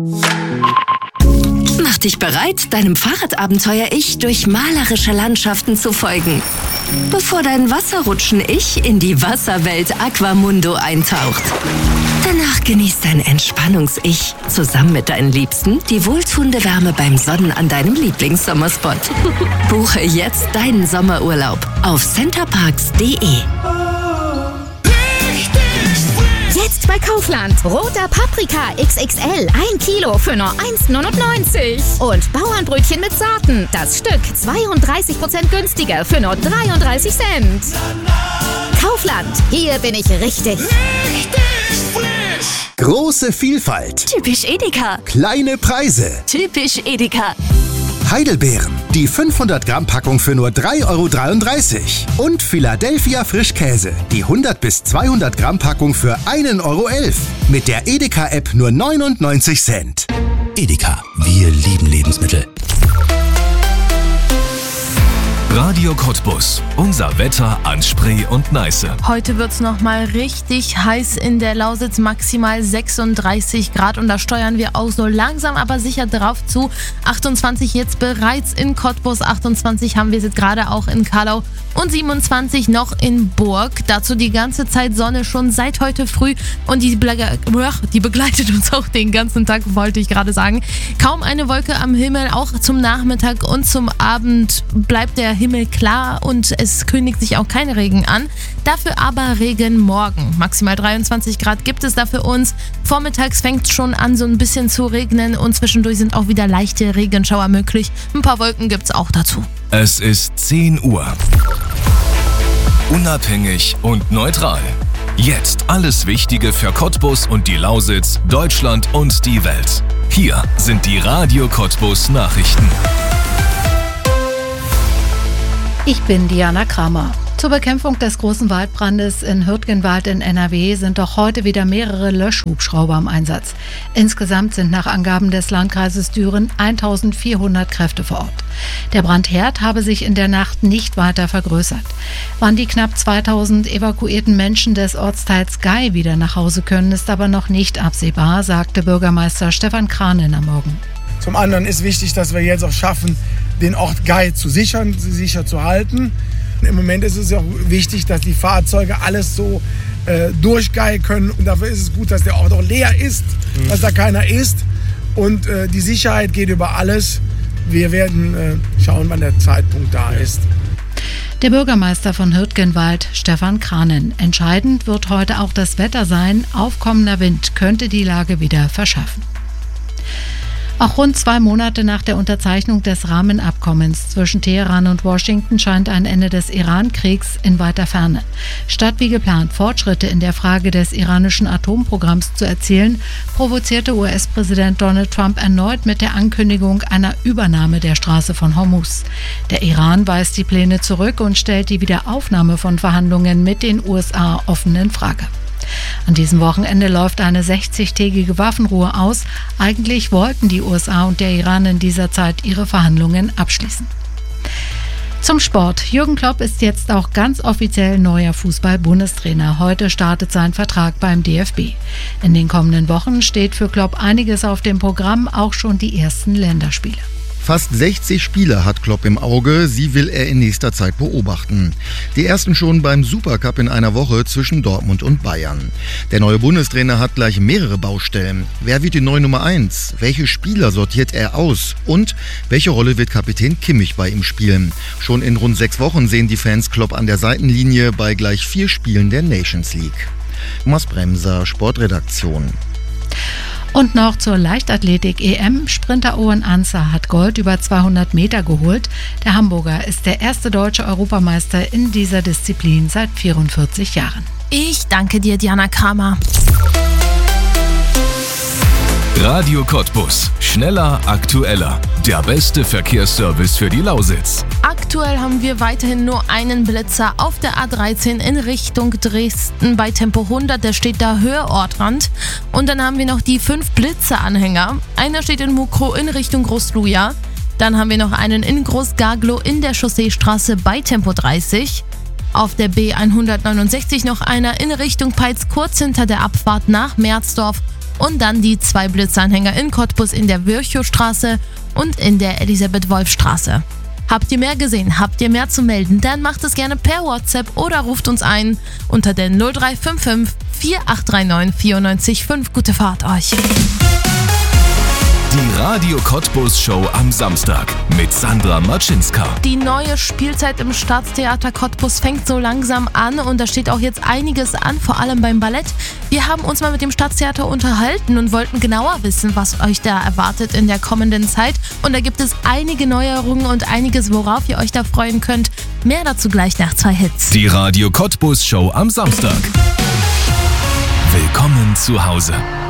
Mach dich bereit, deinem Fahrradabenteuer-Ich durch malerische Landschaften zu folgen, bevor dein Wasserrutschen-Ich in die Wasserwelt Aquamundo eintaucht. Danach genießt dein Entspannungs-Ich zusammen mit deinen Liebsten die wohltuende Wärme beim Sonnen an deinem Lieblingssommerspot. Buche jetzt deinen Sommerurlaub auf centerparks.de. Jetzt bei Kaufland. Roter Paprika XXL. 1 Kilo für nur 1,99. Und Bauernbrötchen mit Saaten. Das Stück 32% günstiger für nur 33 Cent. Kaufland. Hier bin ich richtig. Große Vielfalt. Typisch Edeka. Kleine Preise. Typisch Edeka. Heidelbeeren. Die 500 Gramm Packung für nur 3,33 €. Und Philadelphia Frischkäse. Die 100 bis 200 Gramm Packung für 1,11 €. Mit der Edeka-App nur 99 Cent. Edeka. Wir lieben Lebensmittel. Radio Cottbus. Unser Wetter an Spree und Neiße. Heute wird's noch mal richtig heiß in der Lausitz, maximal 36 Grad. Und da steuern wir auch so langsam, aber sicher drauf zu. 28 jetzt bereits in Cottbus, 28 haben wir jetzt gerade auch in Carlau und 27 noch in Burg. Dazu die ganze Zeit Sonne schon seit heute früh und die begleitet uns auch den ganzen Tag, wollte ich gerade sagen. Kaum eine Wolke am Himmel, auch zum Nachmittag und zum Abend bleibt der Himmel klar und es kündigt sich auch kein Regen an. Dafür aber Regen morgen. Maximal 23 Grad gibt es da für uns. Vormittags fängt es schon an, so ein bisschen zu regnen und zwischendurch sind auch wieder leichte Regenschauer möglich. Ein paar Wolken gibt es auch dazu. Es ist 10 Uhr. Unabhängig und neutral. Jetzt alles Wichtige für Cottbus und die Lausitz, Deutschland und die Welt. Hier sind die Radio Cottbus Nachrichten. Ich bin Diana Kramer. Zur Bekämpfung des großen Waldbrandes in Hürtgenwald in NRW sind auch heute wieder mehrere Löschhubschrauber im Einsatz. Insgesamt sind nach Angaben des Landkreises Düren 1400 Kräfte vor Ort. Der Brandherd habe sich in der Nacht nicht weiter vergrößert. Wann die knapp 2000 evakuierten Menschen des Ortsteils Gei wieder nach Hause können, ist aber noch nicht absehbar, sagte Bürgermeister Stefan Kranen am Morgen. Zum anderen ist wichtig, dass wir jetzt auch schaffen, den Ort Gei zu sichern, sicher zu halten. Im Moment ist es ja auch wichtig, dass die Fahrzeuge alles so durch Gei können. Und dafür ist es gut, dass der Ort auch leer ist, dass da keiner ist. Und die Sicherheit geht über alles. Wir werden schauen, wann der Zeitpunkt da ist. Der Bürgermeister von Hürtgenwald, Stefan Kranen. Entscheidend wird heute auch das Wetter sein. Aufkommender Wind könnte die Lage wieder verschärfen. Auch rund 2 Monate nach der Unterzeichnung des Rahmenabkommens zwischen Teheran und Washington scheint ein Ende des Iran-Kriegs in weiter Ferne. Statt wie geplant Fortschritte in der Frage des iranischen Atomprogramms zu erzielen, provozierte US-Präsident Donald Trump erneut mit der Ankündigung einer Übernahme der Straße von Hormuz. Der Iran weist die Pläne zurück und stellt die Wiederaufnahme von Verhandlungen mit den USA offen in Frage. An diesem Wochenende läuft eine 60-tägige Waffenruhe aus. Eigentlich wollten die USA und der Iran in dieser Zeit ihre Verhandlungen abschließen. Zum Sport. Jürgen Klopp ist jetzt auch ganz offiziell neuer Fußball-Bundestrainer. Heute startet sein Vertrag beim DFB. In den kommenden Wochen steht für Klopp einiges auf dem Programm, auch schon die ersten Länderspiele. Fast 60 Spieler hat Klopp im Auge, sie will er in nächster Zeit beobachten. Die ersten schon beim Supercup in einer Woche zwischen Dortmund und Bayern. Der neue Bundestrainer hat gleich mehrere Baustellen. Wer wird die neue Nummer 1? Welche Spieler sortiert er aus? Und welche Rolle wird Kapitän Kimmich bei ihm spielen? Schon in rund 6 Wochen sehen die Fans Klopp an der Seitenlinie bei gleich 4 Spielen der Nations League. Thomas Bremser, Sportredaktion. Und noch zur Leichtathletik-EM. Sprinter Owen Ancer hat Gold über 200 Meter geholt. Der Hamburger ist der erste deutsche Europameister in dieser Disziplin seit 44 Jahren. Ich danke dir, Diana Kramer. Radio Cottbus. Schneller, aktueller. Der beste Verkehrsservice für die Lausitz. Aktuell haben wir weiterhin nur einen Blitzer auf der A13 in Richtung Dresden bei Tempo 100. Der steht da Höherortrand. Und dann haben wir noch die 5 Blitzeranhänger. Einer steht in Mukro in Richtung Großluja. Dann haben wir noch einen in Großgaglow in der Chausseestraße bei Tempo 30. Auf der B169 noch einer in Richtung Peitz kurz hinter der Abfahrt nach Merzdorf. und dann die 2 Blitzanhänger in Cottbus in der Virchowstraße und in der Elisabeth-Wolf-Straße. Habt ihr mehr gesehen? Habt ihr mehr zu melden? Dann macht es gerne per WhatsApp oder ruft uns ein unter der 0355 4839 94 5. Gute Fahrt euch. Die Radio Cottbus Show am Samstag mit Sandra Matschinska. Die neue Spielzeit im Staatstheater Cottbus fängt so langsam an und da steht auch jetzt einiges an, vor allem beim Ballett. Wir haben uns mal mit dem Staatstheater unterhalten und wollten genauer wissen, was euch da erwartet in der kommenden Zeit. Und da gibt es einige Neuerungen und einiges, worauf ihr euch da freuen könnt. Mehr dazu gleich nach 2 Hits. Die Radio Cottbus Show am Samstag. Willkommen zu Hause.